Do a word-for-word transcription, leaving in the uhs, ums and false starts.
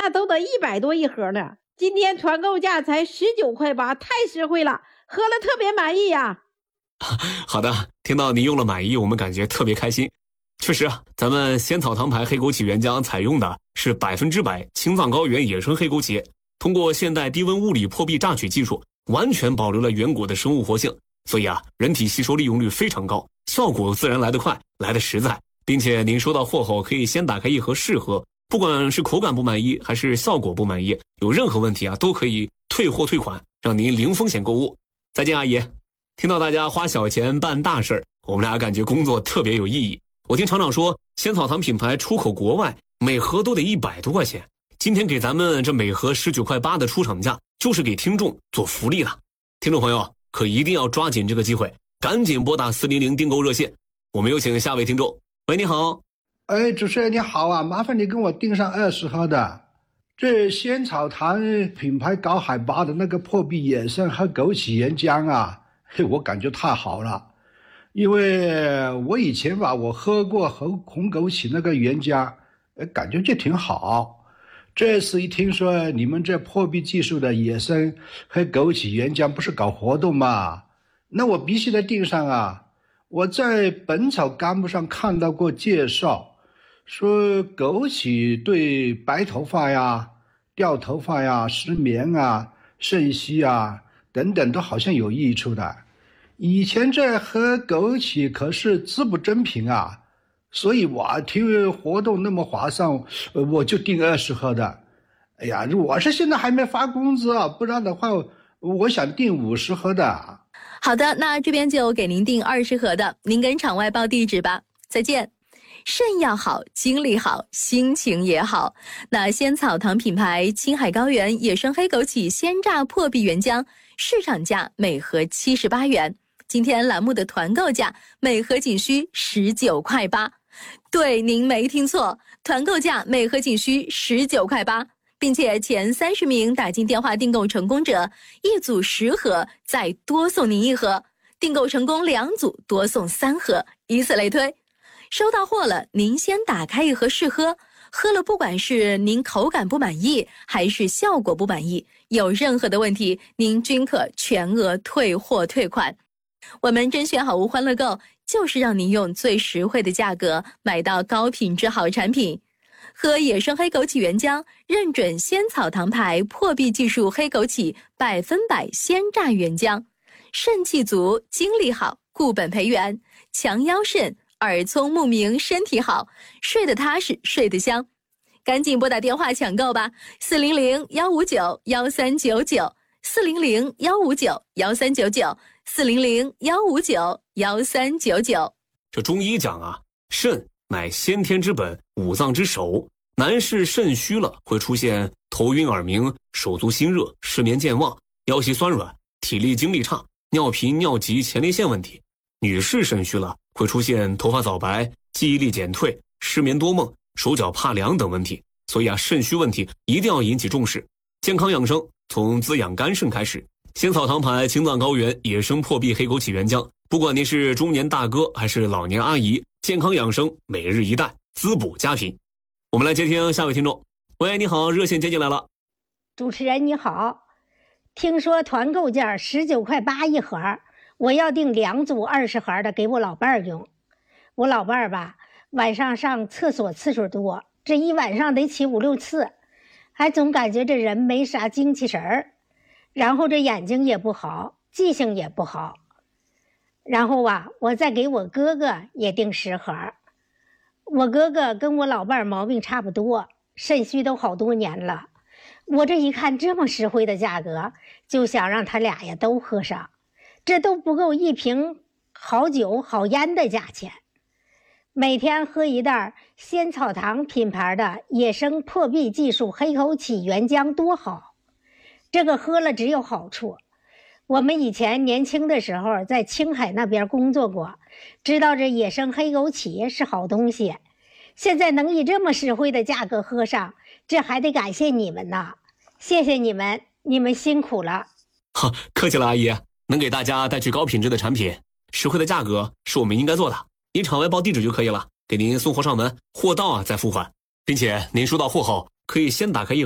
那都得一百多一盒呢。今天团购价才十九块八，太实惠了，喝了特别满意呀。 好的，听到你用了满意，我们感觉特别开心。确实啊，咱们仙草堂牌黑枸杞原浆采用的是百分之百青藏高原野生黑枸杞，通过现代低温物理破壁榨取技术，完全保留了原果的生物活性，所以啊，人体吸收利用率非常高，效果自然来得快，来得实在。并且您收到货后可以先打开一盒试喝，不管是口感不满意还是效果不满意，有任何问题啊，都可以退货退款，让您零风险购物。再见，阿姨。听到大家花小钱办大事儿，我们俩感觉工作特别有意义。我听厂长说，仙草堂品牌出口国外，每盒都得一百多块钱。今天给咱们这每盒十九块八的出厂价，就是给听众做福利的。听众朋友可一定要抓紧这个机会，赶紧拨打四零零订购热线。我们有请下位听众。喂，你好。 哎，主持人你好啊，麻烦你跟我订上二十盒的。这仙草堂品牌高海拔的那个破壁野生和枸杞原浆啊，嘿，我感觉太好了。因为我以前吧，我喝过红红枸杞那个原浆，感觉就挺好。这次一听说你们这破壁技术的野生和枸杞原浆不是搞活动嘛，那我必须得订上啊。我在《本草纲目》上看到过介绍，说枸杞对白头发呀、掉头发呀、失眠啊、肾虚啊等等都好像有益处的。以前这喝枸杞可是滋补珍品啊，所以我听活动那么划算，我就订二十盒的。哎呀，我是现在还没发工资啊，不然的话我想订五十盒的。 好的，那这边就给您订二十盒的，您跟厂外报地址吧。再见。肾要好，精力好，心情也好。那仙草堂品牌青海高原野生黑枸杞鲜榨破壁原浆，市场价每盒七十八元。今天栏目的团购价每盒仅需十九块八。对，您没听错，团购价每盒仅需十九块八，并且前三十名打进电话订购成功者，一组十盒，再多送您一盒；订购成功两组，多送三盒，以此类推。收到货了，您先打开一盒试喝，喝了不管是您口感不满意，还是效果不满意，有任何的问题，您均可全额退货退款。我们甄选好物欢乐购，就是让您用最实惠的价格买到高品质好产品。喝野生黑枸杞原浆，认准仙草堂牌破壁技术黑枸杞百分百鲜榨原浆，肾气足，精力好，固本培元，强腰肾，耳聪目明，身体好，睡得踏实，睡得香。赶紧拨打电话抢购吧，四零零幺五九幺三九九，四零零幺五九幺三九九，四零零幺五九幺三九九。 这中医讲啊，肾乃先天之本，五脏之首。男士肾虚了，会出现头晕耳鸣、手足心热、失眠健忘、腰膝酸软、体力精力差、尿频尿急、前列腺问题。女士肾虚了，会出现头发早白、记忆力减退、失眠多梦、手脚怕凉等问题。所以啊，肾虚问题一定要引起重视。健康养生从滋养肝肾开始。仙草堂牌青藏高原野生破壁黑枸杞原浆，不管您是中年大哥还是老年阿姨，健康养生每日一袋，滋补佳品。我们来接听下位听众。喂，你好，热线接进来了。 主持人你好，听说团购价十九块八一盒，我要订两组二十盒的给我老伴儿用。我老伴儿吧，晚上上厕所次数多，这一晚上得起五六次，还总感觉这人没啥精气神儿，然后这眼睛也不好，记性也不好。然后啊，我再给我哥哥也订十盒。我哥哥跟我老伴儿毛病差不多，肾虚都好多年了。我这一看这么实惠的价格，就想让他俩呀都喝上，这都不够一瓶好酒好烟的价钱。每天喝一袋仙草堂品牌的野生破壁技术黑枸杞原浆多好，这个喝了只有好处。我们以前年轻的时候在青海那边工作过，知道这野生黑枸杞是好东西，现在能以这么实惠的价格喝上，这还得感谢你们呢，谢谢你们，你们辛苦了。 哈，客气了，阿姨，能给大家带去高品质的产品，实惠的价格是我们应该做的。您场外报地址就可以了，给您送货上门，货到啊再付款，并且您收到货后可以先打开一